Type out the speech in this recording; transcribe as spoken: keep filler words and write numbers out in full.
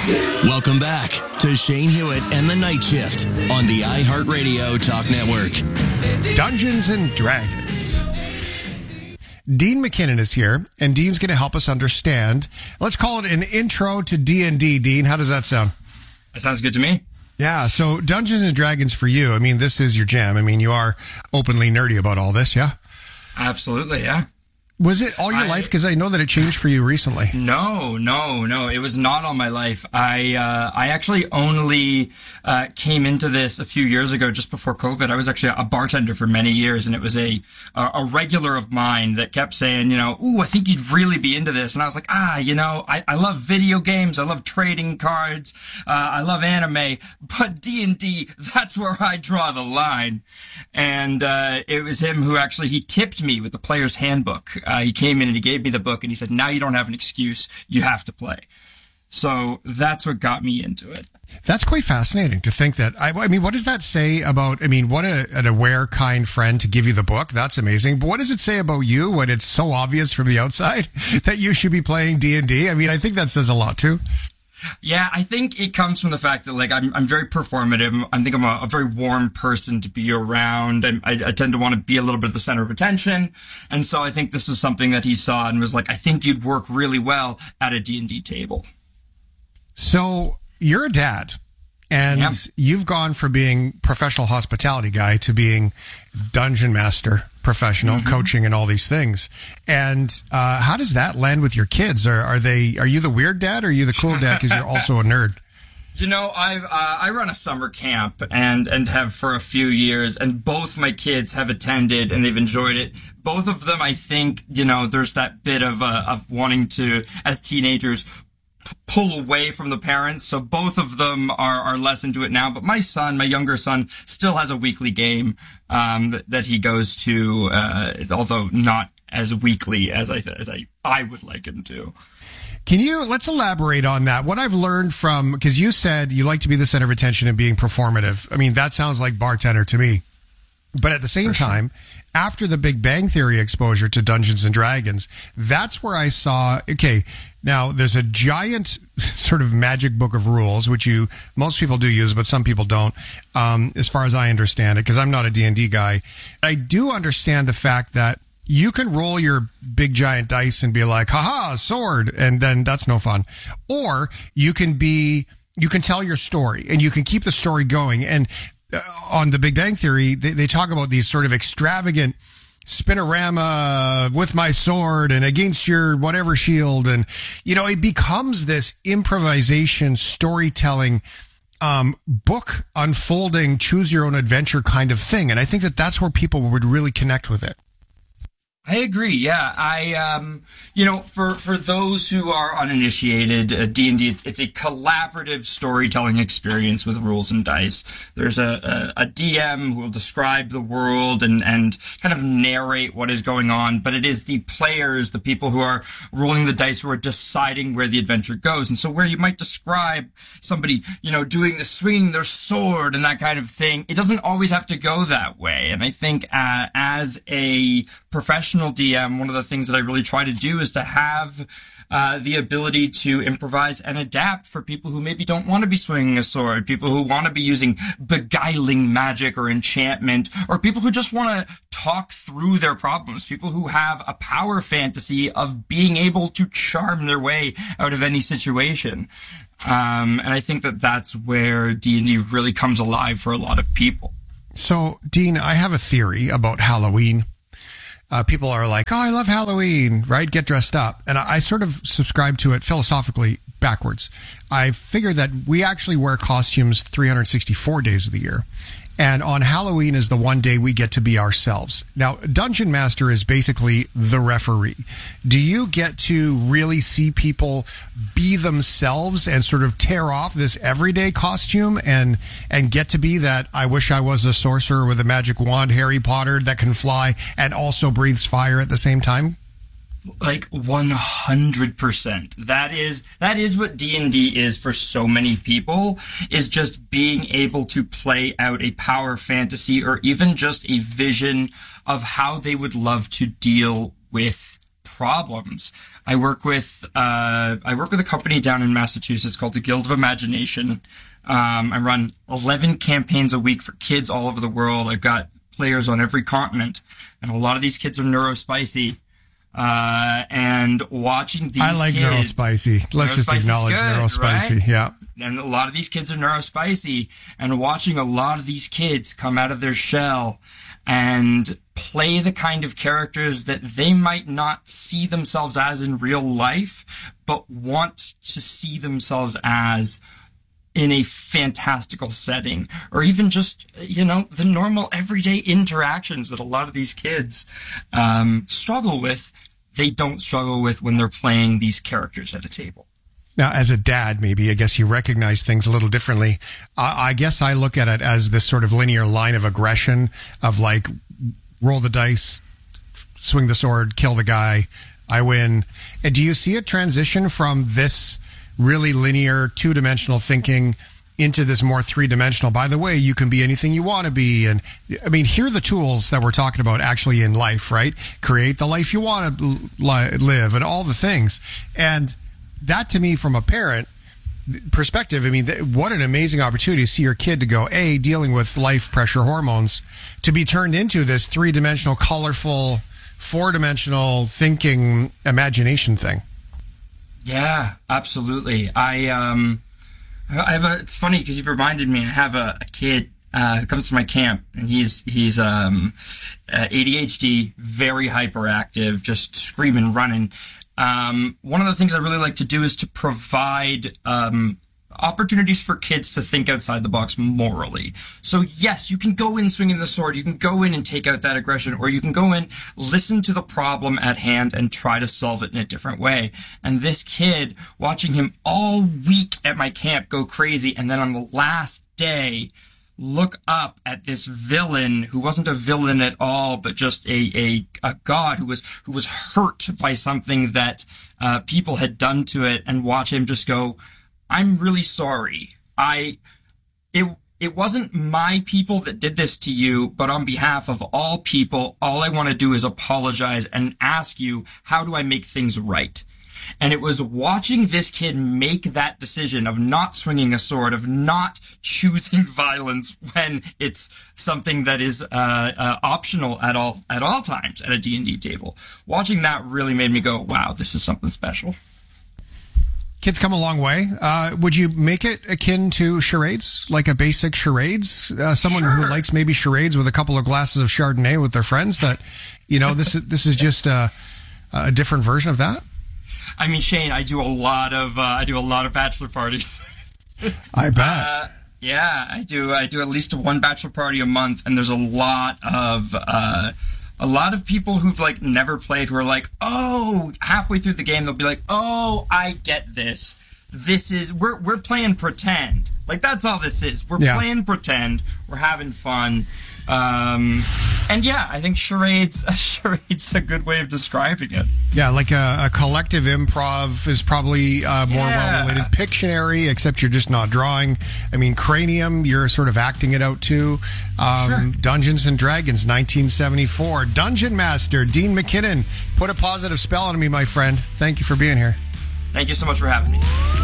Welcome back to Shane Hewitt and the Night Shift on the iHeartRadio Talk Network. Dungeons and Dragons. Dean McKinnon is here, and Dean's going to help us understand. Let's call it an intro to D and D. Dean, how does that sound? That sounds good to me. Yeah, so Dungeons and Dragons for you, I mean, this is your jam. I mean, you are openly nerdy about all this, yeah? Absolutely, yeah. Was it all your I, life? Because I know that it changed for you recently. No, no, no. It was not all my life. I uh, I actually only uh, came into this a few years ago, just before COVID. I was actually a bartender for many years, and it was a a regular of mine that kept saying, you know, ooh, I think you'd really be into this. And I was like, ah, you know, I, I love video games. I love trading cards. Uh, I love anime. But D and D, that's where I draw the line. And uh, it was him who actually, he tipped me with the player's handbook. Uh, he came in and he gave me the book and he said, now you don't have an excuse. You have to play. So that's what got me into it. That's quite fascinating to think that. I, I mean, what does that say about, I mean, what a, an aware, kind friend to give you the book. That's amazing. But what does it say about you when it's so obvious from the outside that you should be playing D and D? I mean, I think that says a lot too. Yeah, I think it comes from the fact that, like, I'm I'm very performative. I think I'm a, a very warm person to be around. I, I, I tend to want to be a little bit at the center of attention. And so I think this was something that he saw and was like, I think you'd work really well at a D and D table. So you're a dad, and yeah. You've gone from being professional hospitality guy to being dungeon master, professional, mm-hmm. coaching, and all these things. And uh, how does that land with your kids? Are, are they? Are you the weird dad, or are you the cool dad because you're also a nerd? You know, I uh, I run a summer camp and and have for a few years, and both my kids have attended and they've enjoyed it. Both of them, I think, you know, there's that bit of uh, of wanting to, as teenagers, pull away from the parents, so both of them are, are less into it now. But my son, my younger son, still has a weekly game um, that, that he goes to, uh, although not as weekly as I as I I would like him to. Can you, let's elaborate on that. What I've learned from, because you said you like to be the center of attention and being performative. I mean, that sounds like bartender to me. But at the same For time, sure. After the Big Bang Theory exposure to Dungeons and Dragons, that's where I saw, okay, now there's a giant sort of magic book of rules, which you, most people do use, but some people don't, um, as far as I understand it, because I'm not a D and D guy. I do understand the fact that you can roll your big giant dice and be like, haha, sword, and then that's no fun. Or you can be, you can tell your story and you can keep the story going. And uh, on the Big Bang Theory, they, they talk about these sort of extravagant spinorama with my sword and against your whatever shield. And, you know, it becomes this improvisation, storytelling, um, book unfolding, choose your own adventure kind of thing. And I think that that's where people would really connect with it. I agree. Yeah. I, um, you know, for, for those who are uninitiated, uh, D and D, it's a collaborative storytelling experience with rules and dice. There's a, a, a D M who will describe the world and, and kind of narrate what is going on, but it is the players, the people who are rolling the dice, who are deciding where the adventure goes. And so where you might describe somebody, you know, doing the swinging their sword and that kind of thing, it doesn't always have to go that way. And I think, uh, as a professional D M, one of the things that I really try to do is to have uh, the ability to improvise and adapt for people who maybe don't want to be swinging a sword, people who want to be using beguiling magic or enchantment, or people who just want to talk through their problems, people who have a power fantasy of being able to charm their way out of any situation. Um, and I think that that's where D and D really comes alive for a lot of people. So, Dean, I have a theory about Halloween. Uh, people are like, oh, I love Halloween, right? Get dressed up. And I, I sort of subscribe to it philosophically backwards. I figure that we actually wear costumes three hundred sixty-four days of the year. And on Halloween is the one day we get to be ourselves. Now, Dungeon Master is basically the referee. Do you get to really see people be themselves and sort of tear off this everyday costume and and get to be that I wish I was a sorcerer with a magic wand, Harry Potter, that can fly and also breathes fire at the same time? Like one hundred percent. That is, that is what D and D is for so many people, is just being able to play out a power fantasy or even just a vision of how they would love to deal with problems. I work with uh, I work with a company down in Massachusetts called the Guild of Imagination. Um, I run eleven campaigns a week for kids all over the world. I've got players on every continent, and a lot of these kids are neurospicy. Uh, and watching these I like kids, neurospicy. Let's just acknowledge good, neurospicy. Right? Yeah. And a lot of these kids are neurospicy, and watching a lot of these kids come out of their shell and play the kind of characters that they might not see themselves as in real life, but want to see themselves as in a fantastical setting, or even just, you know, the normal everyday interactions that a lot of these kids um, struggle with, they don't struggle with when they're playing these characters at a table. Now, as a dad, maybe, I guess you recognize things a little differently. Uh, I guess I look at it as this sort of linear line of aggression of like, roll the dice, swing the sword, kill the guy, I win. And do you see a transition from this really linear, two-dimensional thinking into this more three-dimensional, by the way, you can be anything you want to be? And I mean, here are the tools that we're talking about actually in life, right? Create the life you want to li- live and all the things. And that, to me, from a parent perspective, I mean, th- what an amazing opportunity to see your kid to go, A, dealing with life pressure hormones, to be turned into this three-dimensional, colorful, four-dimensional thinking imagination thing. Yeah, absolutely. I, um, I have a, it's funny because you've reminded me, I have a, a kid, uh, who comes to my camp, and he's, he's, um, uh, A D H D, very hyperactive, just screaming, running. Um, one of the things I really like to do is to provide, um, opportunities for kids to think outside the box morally. So yes, you can go in swinging the sword, you can go in and take out that aggression, or you can go in, listen to the problem at hand and try to solve it in a different way. And this kid, watching him all week at my camp go crazy, and then on the last day, look up at this villain who wasn't a villain at all, but just a, a, a god who was, who was hurt by something that, uh, people had done to it, and watch him just go, I'm really sorry. I, it, it wasn't my people that did this to you, but on behalf of all people, all I want to do is apologize and ask you, how do I make things right? And it was watching this kid make that decision of not swinging a sword, of not choosing violence when it's something that is, uh, uh, optional at all, at all times at a D and D table. Watching that really made me go, wow, this is something special. Kids come a long way. Uh, would you make it akin to charades, like a basic charades? Uh, someone Sure. who likes maybe charades with a couple of glasses of Chardonnay with their friends. That, you know, this is this is just a, a different version of that. I mean, Shane, I do a lot of uh, I do a lot of bachelor parties. I bet. Uh, yeah, I do. I do at least one bachelor party a month, and there's a lot of. Uh, A lot of people who've, like, never played who are like, oh, halfway through the game, they'll be like, oh, I get this. This is, we're we're playing pretend. Like, that's all this is. We're Yeah. playing pretend. We're having fun. Um, and yeah, I think charades, charades a good way of describing it. Yeah, like a, a collective improv is probably uh, more Yeah. well-related. Pictionary, except you're just not drawing. I mean, Cranium, you're sort of acting it out too. Um, Sure. Dungeons and Dragons, nineteen seventy-four. Dungeon Master, Dean McKinnon. Put a positive spell on me, my friend. Thank you for being here. Thank you so much for having me.